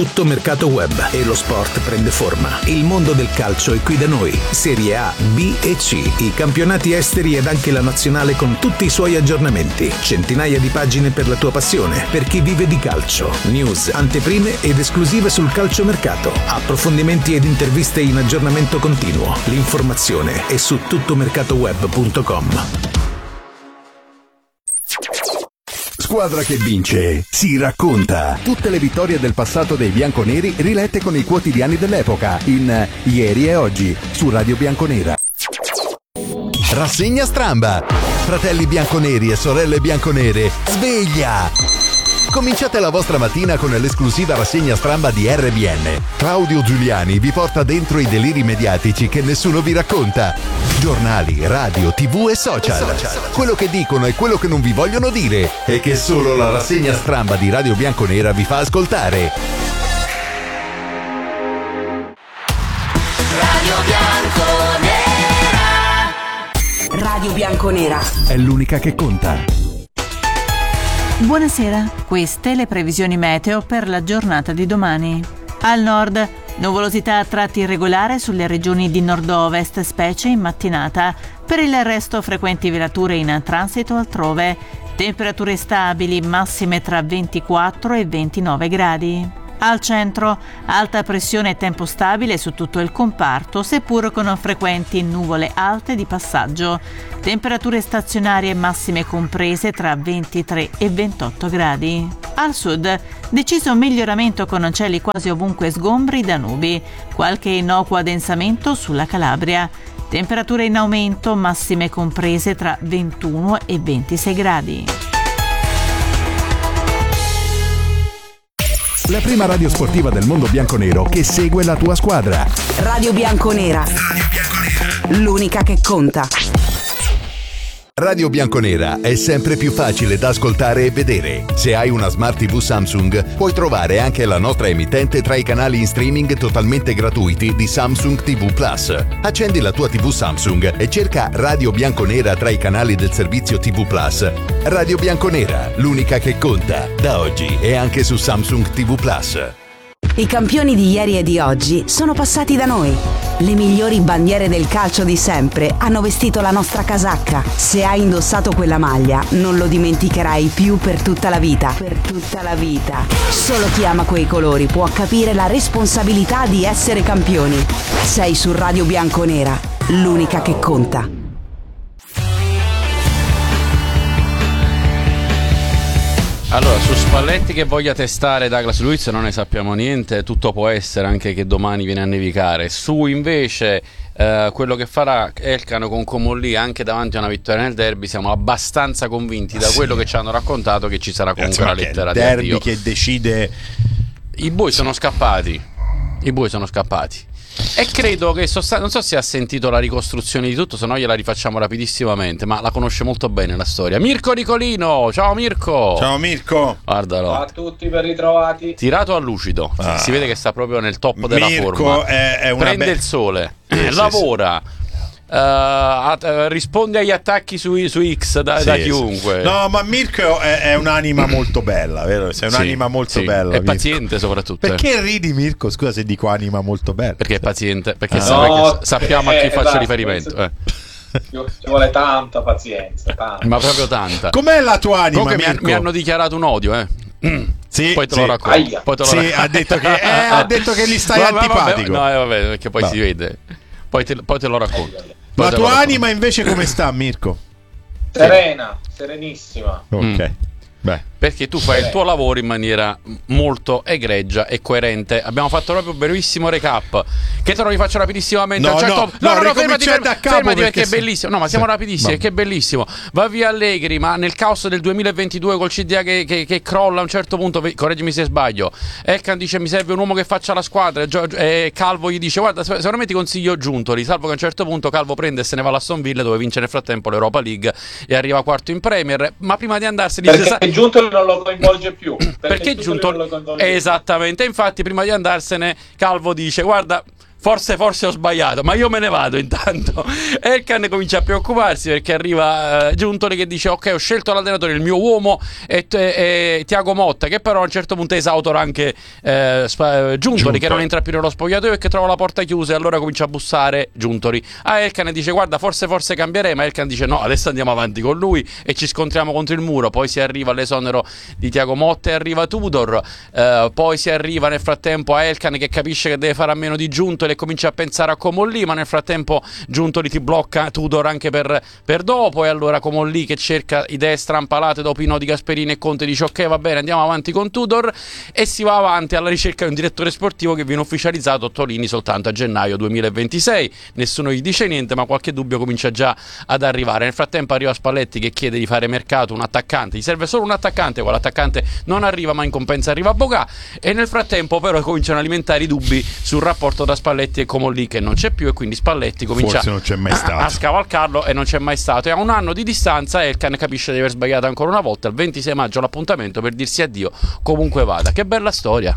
Tutto Mercato Web e lo sport prende forma. Il mondo del calcio è qui da noi. Serie A, B e C, i campionati esteri ed anche la nazionale con tutti i suoi aggiornamenti. Centinaia di pagine per la tua passione, per chi vive di calcio. News, anteprime ed esclusive sul calciomercato. Approfondimenti ed interviste in aggiornamento continuo. L'informazione è su tuttomercatoweb.com. Squadra che vince si racconta. Tutte le vittorie del passato dei bianconeri rilette con i quotidiani dell'epoca in Ieri e Oggi su Radio Bianconera. Rassegna Stramba. Fratelli bianconeri e sorelle bianconere, sveglia! Cominciate la vostra mattina con l'esclusiva rassegna stramba di RBN. Claudio Giuliani vi porta dentro i deliri mediatici che nessuno vi racconta. Giornali, radio, TV e social. Quello che dicono e quello che non vi vogliono dire e che solo la rassegna stramba di Radio Bianconera vi fa ascoltare. Radio Bianconera. Radio Bianconera. È l'unica che conta. Buonasera, queste le previsioni meteo per la giornata di domani. Al nord, nuvolosità a tratti irregolare sulle regioni di nord-ovest, specie in mattinata. Per il resto frequenti velature in transito altrove. Temperature stabili, massime tra 24 e 29 gradi. Al centro, alta pressione e tempo stabile su tutto il comparto, seppur con frequenti nuvole alte di passaggio. Temperature stazionarie massime comprese tra 23 e 28 gradi. Al sud, deciso miglioramento con cieli quasi ovunque sgombri da nubi. Qualche innocuo addensamento sulla Calabria. Temperature in aumento, massime comprese tra 21 e 26 gradi. La prima radio sportiva del mondo bianconero che segue la tua squadra. Radio Bianconera. L'unica che conta. Radio Bianconera è sempre più facile da ascoltare e vedere. Se hai una Smart TV Samsung, puoi trovare anche la nostra emittente tra i canali in streaming totalmente gratuiti di Samsung TV Plus. Accendi la tua TV Samsung e cerca Radio Bianconera tra i canali del servizio TV Plus. Radio Bianconera, l'unica che conta. Da oggi è anche su Samsung TV Plus. I campioni di ieri e di oggi sono passati da noi. Le migliori bandiere del calcio di sempre hanno vestito la nostra casacca. Se hai indossato quella maglia, non lo dimenticherai più per tutta la vita. Per tutta la vita. Solo chi ama quei colori può capire la responsabilità di essere campioni. Sei su Radio Bianconera, l'unica che conta. Allora, su Spalletti che voglia testare Douglas Luiz non ne sappiamo niente, tutto può essere, anche che domani viene a nevicare. Su invece quello che farà Elkano con Comolli anche davanti a una vittoria nel derby, siamo abbastanza convinti da quello che ci hanno raccontato che ci sarà comunque la lettera di addio. Derby che decide. I buoi sono scappati. E credo che non so se ha sentito la ricostruzione di tutto, se no gliela rifacciamo rapidissimamente, ma la conosce molto bene la storia. Mirko Nicolino, ciao Mirko. Ciao Mirko. Guardalo. Ciao a tutti, ben ritrovati. Tirato a lucido, si vede che sta proprio nel top della Mirko forma. è una prende il sole, lavora. Risponde agli attacchi su X da chiunque. No, ma Mirko è un'anima molto bella, vero? Sei un'anima molto bella. È Mirko. paziente soprattutto. Perché ridi, Mirko? Scusa se dico anima molto bella. Perché è paziente, perché sappiamo a chi faccio esatto, riferimento. Ci vuole tanta pazienza, tanta. Ma proprio tanta. Com'è la tua anima, Comunque Mirko? mi hanno dichiarato un odio, Sì, poi te lo racconto. Ha detto che gli stai antipatico. Vabbè, perché poi si vede. Poi te lo racconto. La tua anima invece come sta, Mirko? Serena, serenissima. Ok. Beh. Perché tu fai il tuo lavoro in maniera molto egregia e coerente. Abbiamo fatto proprio un brevissimo recap che te lo rifaccio rapidissimamente. No, fermati perché è sì. bellissimo. No, ma siamo rapidissimi, che è bellissimo. Va via Allegri, ma nel caos del 2022 col CDA che crolla a un certo punto, correggimi se sbaglio, Elkan dice mi serve un uomo che faccia la squadra, Calvo gli dice guarda, secondo me ti consiglio Giuntoli, salvo che a un certo punto Calvo prende e se ne va all'Aston Villa dove vince nel frattempo l'Europa League e arriva quarto in Premier, ma prima di andarsene perché Giuntoli non lo coinvolge più, perché Giuntoli esattamente, infatti prima di andarsene Calvo dice guarda, Forse ho sbagliato, ma io me ne vado intanto. Elkann comincia a preoccuparsi perché arriva Giuntoli che dice: ok, ho scelto l'allenatore, il mio uomo è Thiago Motta, che però a un certo punto esautora anche Giuntoli, che non entra più nello spogliatoio perché trova la porta chiusa, e allora comincia a bussare Giuntoli a Elkann e dice: guarda, forse cambierei, ma Elkann dice: no, adesso andiamo avanti con lui e ci scontriamo contro il muro. Poi si arriva all'esonero di Thiago Motta e arriva Tudor, poi si arriva nel frattempo a Elkann che capisce che deve fare a meno di Giuntoli e comincia a pensare a Comolli, ma nel frattempo Giuntoli ti blocca Tudor anche per dopo, e allora Comolli che cerca idee strampalate dopo i no di Gasperini e Conte dice: ok, va bene, andiamo avanti con Tudor, e si va avanti alla ricerca di un direttore sportivo che viene ufficializzato Tolini soltanto a gennaio 2026. Nessuno gli dice niente, ma qualche dubbio comincia già ad arrivare. Nel frattempo arriva Spalletti che chiede di fare mercato, un attaccante, gli serve solo un attaccante, quell'attaccante non arriva, ma in compensa arriva Bogà, e nel frattempo però cominciano a alimentare i dubbi sul rapporto tra Spalletti e Comolli, che non c'è più, e quindi Spalletti comincia a scavalcarlo e non c'è mai stato. E a un anno di distanza Elkann capisce di aver sbagliato ancora una volta. Il 26 maggio l'appuntamento per dirsi addio comunque vada. Che bella storia.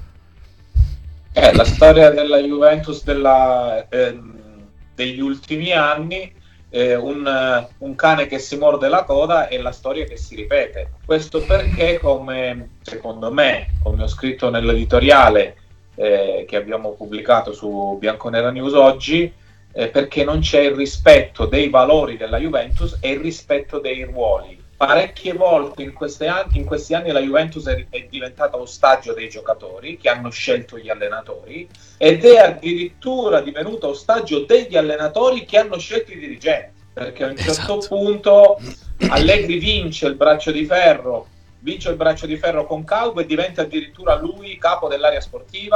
La storia della Juventus degli ultimi anni, un cane che si morde la coda, e la storia che si ripete. Questo perché, secondo me, come ho scritto nell'editoriale che abbiamo pubblicato su Bianconera News oggi, perché non c'è il rispetto dei valori della Juventus e il rispetto dei ruoli. Parecchie volte in questi anni la Juventus è diventata ostaggio dei giocatori che hanno scelto gli allenatori, ed è addirittura divenuta ostaggio degli allenatori che hanno scelto i dirigenti, perché a un certo punto Allegri vince il braccio di ferro con Calvo e diventa addirittura lui capo dell'area sportiva.